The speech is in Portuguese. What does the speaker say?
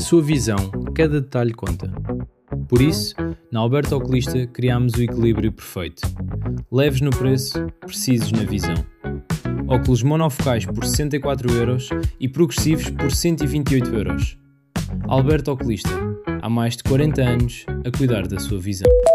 sua visão, cada detalhe conta. Por isso, na Alberto Oculista criámos o equilíbrio perfeito. Leves no preço, precisos na visão. Óculos monofocais por 64€ e progressivos por 128€. Alberto Oculista, há mais de 40 anos a cuidar da sua visão.